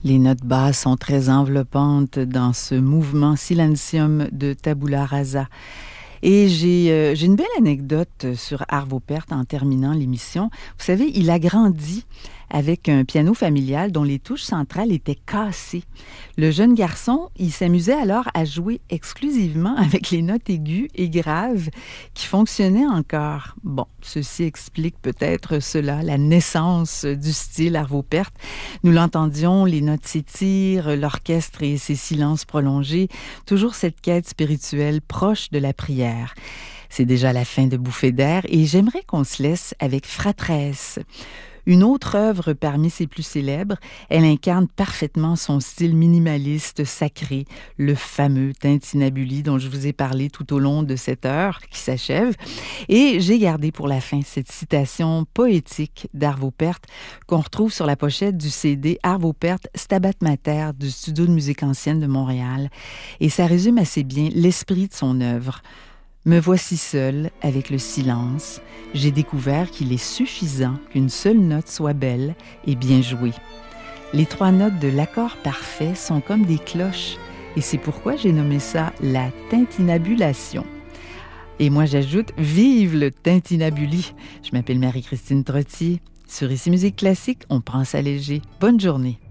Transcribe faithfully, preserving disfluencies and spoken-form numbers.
Les notes basses sont très enveloppantes dans ce mouvement Silentium de Tabula Rasa. Et j'ai, euh, j'ai une belle anecdote sur Arvo Pärt en terminant l'émission. Vous savez, il a grandi avec un piano familial dont les touches centrales étaient cassées. Le jeune garçon, il s'amusait alors à jouer exclusivement avec les notes aiguës et graves qui fonctionnaient encore. Bon, ceci explique peut-être cela, la naissance du style Arvo Pärt. Nous l'entendions, les notes s'étirent, l'orchestre et ses silences prolongés, toujours cette quête spirituelle proche de la prière. C'est déjà la fin de Bouffées d'air et j'aimerais qu'on se laisse avec Fratresse. Une autre œuvre parmi ses plus célèbres, elle incarne parfaitement son style minimaliste sacré, le fameux Tintinnabuli dont je vous ai parlé tout au long de cette heure qui s'achève. Et j'ai gardé pour la fin cette citation poétique d'Arvo Pärt qu'on retrouve sur la pochette du C D Arvo Pärt Stabat Mater du Studio de musique ancienne de Montréal. Et ça résume assez bien l'esprit de son œuvre. Me voici seul avec le silence. J'ai découvert qu'il est suffisant qu'une seule note soit belle et bien jouée. Les trois notes de l'accord parfait sont comme des cloches et c'est pourquoi j'ai nommé ça la tintinnabulation. Et moi j'ajoute « Vive le tintinnabuli ». Je m'appelle Marie-Christine Trottier. Sur Ici Musique Classique, on prend ça léger. Bonne journée.